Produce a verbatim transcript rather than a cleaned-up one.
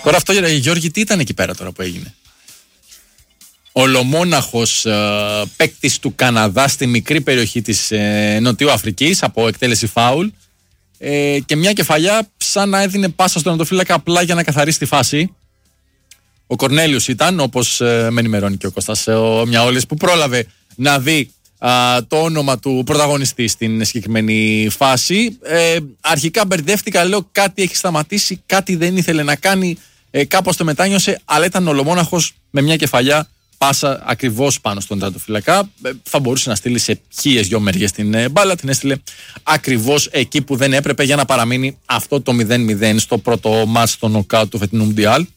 Τώρα αυτό, Γιώργη, τι ήταν εκεί πέρα τώρα που έγινε? Ολομόναχος ε, παίκτης του Καναδά στη μικρή περιοχή της ε, Νοτιού Αφρικής από εκτέλεση φάουλ ε, και μια κεφαλιά σαν να έδινε πάσα στον τερματοφύλακα απλά για να καθαρίσει τη φάση. Ο Κορνέλιος ήταν, όπως ε, με ενημερώνει και ο Κώστας ο Μιαόλης, που πρόλαβε να δει α, το όνομα του πρωταγωνιστή στην συγκεκριμένη φάση. Ε, αρχικά μπερδεύτηκα, λέω κάτι έχει σταματήσει, κάτι δεν ήθελε να κάνει, ε, κάπως το μετάνιωσε, αλλά ήταν ολομόναχος με μια κεφαλιά πάσα ακριβώς πάνω στον τερματοφύλακα. Ε, θα μπορούσε να στείλει σε χίλιες δυο μεριές την ε, μπάλα, την έστειλε ακριβώς εκεί που δεν έπρεπε για να παραμείνει αυτό το μηδέν μηδέν στο πρώτο μάτς στο νοκάουτ του φετινού Μουντιάλ.